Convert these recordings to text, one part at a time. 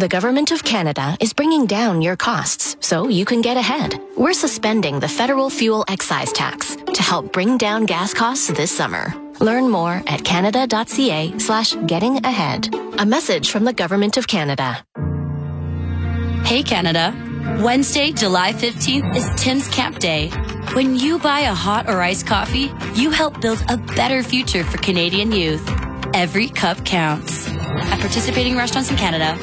The Government of Canada is bringing down your costs so you can get ahead. We're suspending the federal fuel excise tax to help bring down gas costs this summer. Learn more at canada.ca/getting-ahead. A message from the Government of Canada. Hey Canada, Wednesday, July 15th is Tim's Camp Day. When you buy a hot or iced coffee, you help build a better future for Canadian youth. Every cup counts. At participating restaurants in Canada.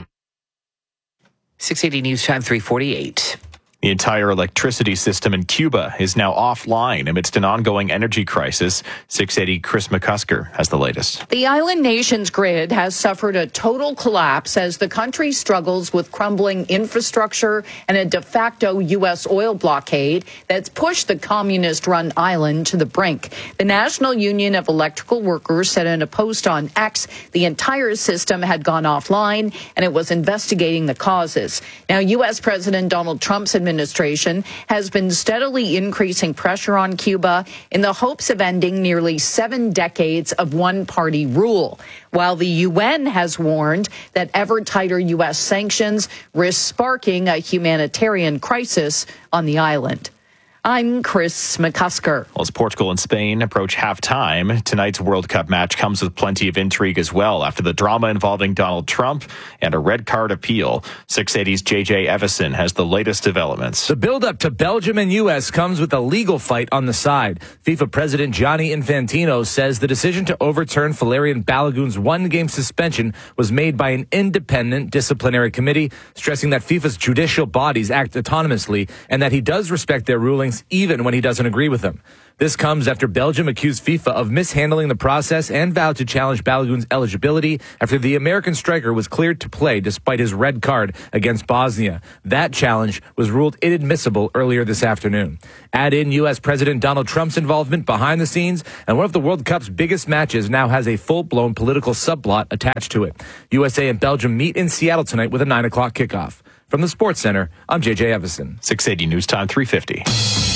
680 News Time 3:48. The entire electricity system in Cuba is now offline amidst an ongoing energy crisis. 680 Chris McCusker has the latest. The island nation's grid has suffered a total collapse as the country struggles with crumbling infrastructure and a de facto U.S. oil blockade that's pushed the communist-run island to the brink. The National Union of Electrical Workers said in a post on X the entire system had gone offline and it was investigating the causes. Now, U.S. President Donald Trump's administration has been steadily increasing pressure on Cuba in the hopes of ending nearly 7 decades of one-party rule, while the UN has warned that ever tighter U.S. sanctions risk sparking a humanitarian crisis on the island. I'm Chris McCusker. Well, as Portugal and Spain approach halftime, tonight's World Cup match comes with plenty of intrigue as well after the drama involving Donald Trump and a red card appeal. 680's JJ Evison has the latest developments. The build-up to Belgium and U.S. comes with a legal fight on the side. FIFA President Gianni Infantino says the decision to overturn Valerian Balogun's one-game suspension was made by an independent disciplinary committee, stressing that FIFA's judicial bodies act autonomously and that he does respect their rulings even when he doesn't agree with them. This comes after Belgium accused FIFA of mishandling the process and vowed to challenge Balogun's eligibility after the American striker was cleared to play despite his red card against Bosnia. That challenge was ruled inadmissible earlier this afternoon. Add in U.S. President Donald Trump's involvement behind the scenes, and one of the World Cup's biggest matches now has a full-blown political subplot attached to it. USA and Belgium meet in Seattle tonight with a 9 o'clock kickoff. From the Sports Center, I'm JJ Evison. 680 News Time 350.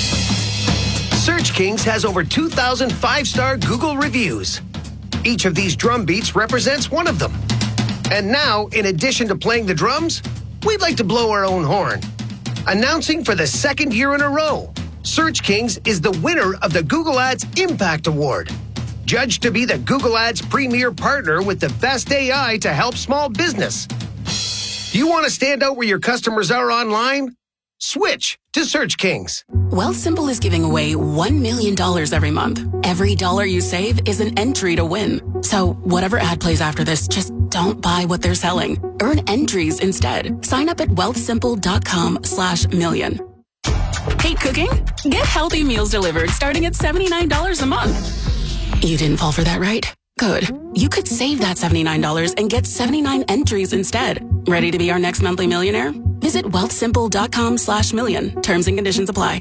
Search Kings has over 2,000 5-star Google reviews. Each of these drum beats represents one of them. And now, in addition to playing the drums, we'd like to blow our own horn. Announcing for the second year in a row, Search Kings is the winner of the Google Ads Impact Award. Judged to be the Google Ads premier partner with the best AI to help small business. Do you want to stand out where your customers are online? Switch to Search Kings. Wealthsimple is giving away $1 million every month. Every dollar you save is an entry to win. So whatever ad plays after this, just don't buy what they're selling. Earn entries instead. Sign up at wealthsimple.com/million. Hate cooking? Get healthy meals delivered starting at $79 a month. You didn't fall for that, right? Good. You could save that $79 and get 79 entries instead. Ready to be our next monthly millionaire? Visit wealthsimple.com/million. Terms and conditions apply.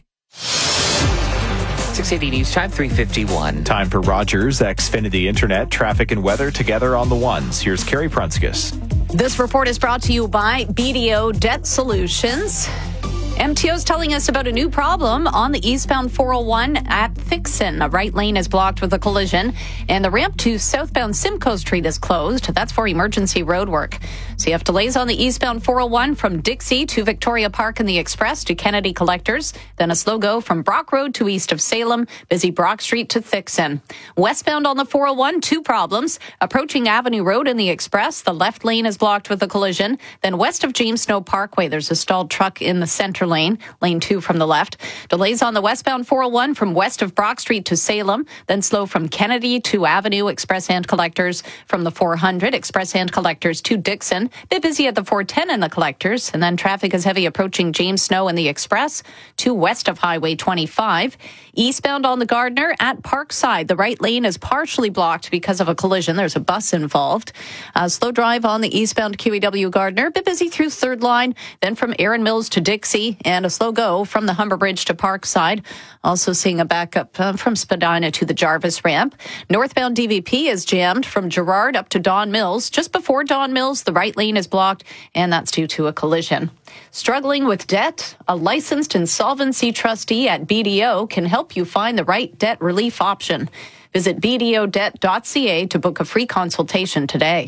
680 News Time 351. Time for Rogers, Xfinity Internet, traffic and weather together on the ones. Here's Carrie Prunskis. This report is brought to you by BDO Debt Solutions. MTO's telling us about a new problem on the eastbound 401 at Thixon. A right lane is blocked with a collision, and the ramp to southbound Simcoe Street is closed. That's for emergency road work. So you have delays on the eastbound 401 from Dixie to Victoria Park and the Express to Kennedy Collectors. Then a slow go from Brock Road to east of Salem, busy Brock Street to Thixon. Westbound on the 401, 2 problems. Approaching Avenue Road in the Express, the left lane is blocked with a collision. Then west of James Snow Parkway, there's a stalled truck in the center lane 2 from the left. Delays on the westbound 401 from west of Brock Street to Salem, then slow from Kennedy to Avenue, Express Hand Collectors from the 400, Express Hand Collectors to Dixon. Bit busy at the 410 and the Collectors, and then traffic is heavy approaching James Snow and the Express to west of Highway 25. Eastbound on the Gardiner at Parkside, the right lane is partially blocked because of a collision. There's a bus involved. Slow drive on the eastbound QEW Gardiner, bit busy through third line, then from Erin Mills to Dixie, and a slow go from the Humber Bridge to Parkside. Also seeing a backup from Spadina to the Jarvis ramp. Northbound DVP is jammed from Girard up to Don Mills. Just before Don Mills, the right lane is blocked, and that's due to a collision. Struggling with debt? A licensed insolvency trustee at BDO can help you find the right debt relief option. Visit bdodebt.ca to book a free consultation today.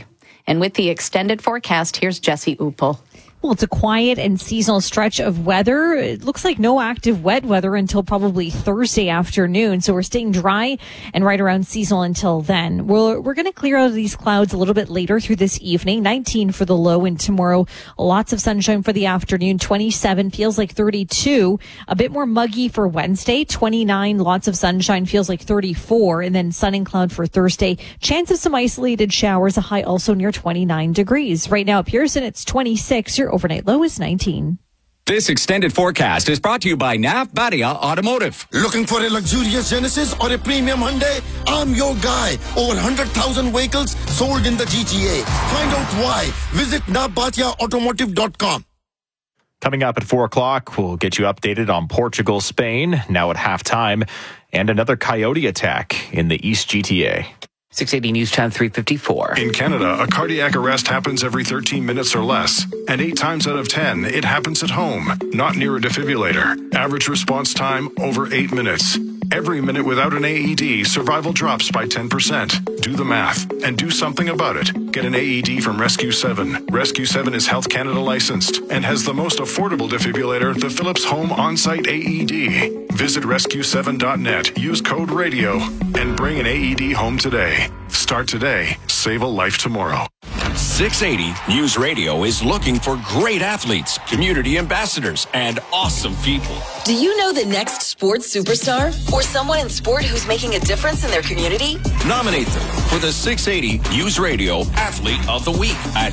And with the extended forecast, here's Jesse Uppel. Well, it's a quiet and seasonal stretch of weather. It looks like no active wet weather until probably Thursday afternoon. So we're staying dry and right around seasonal until then. We're going to clear out of these clouds a little bit later through this evening. 19 for the low, and tomorrow lots of sunshine for the afternoon. 27 feels like 32. A bit more muggy for Wednesday. 29, lots of sunshine, feels like 34. And then sun and cloud for Thursday. Chance of some isolated showers. A high also near 29 degrees. Right now at Pearson, it's 26. Your overnight low is 19. This extended forecast is brought to you by Nav Badia Automotive. Looking for a luxurious Genesis or a premium Hyundai? I'm your guy. Over 100,000 vehicles sold in the GTA. Find out why. Visit navbatiaautomotive.com. Coming up at 4 o'clock, we'll get you updated on Portugal, Spain, now at halftime, and another coyote attack in the East GTA. 680 News Time 354. In Canada, a cardiac arrest happens every 13 minutes or less. And 8 times out of 10, it happens at home, not near a defibrillator. Average response time, over 8 minutes. Every minute without an AED, survival drops by 10%. Do the math and do something about it. Get an AED from Rescue 7. Rescue 7 is Health Canada licensed and has the most affordable defibrillator, the Philips Home On-Site AED. Visit rescue7.net, use code RADIO, and bring an AED home today. Start today, save a life tomorrow. 680 News Radio is looking for great athletes, community ambassadors, and awesome people. Do you know the next sports superstar? Or someone in sport who's making a difference in their community? Nominate them for the 680 News Radio Athlete of the Week at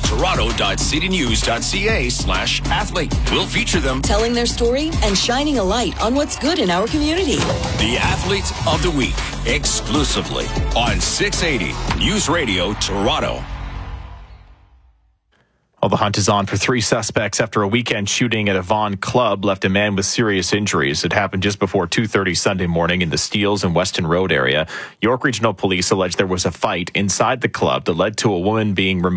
toronto.citynews.ca/athlete. We'll feature them telling their story and shining a light on what's good in our community. The Athlete of the Week, exclusively on 680 News Radio Toronto. Well, the hunt is on for 3 suspects after a weekend shooting at a Vaughan club left a man with serious injuries. It happened just before 2:30 Sunday morning in the Steeles and Weston Road area. York Regional Police allege there was a fight inside the club that led to a woman being removed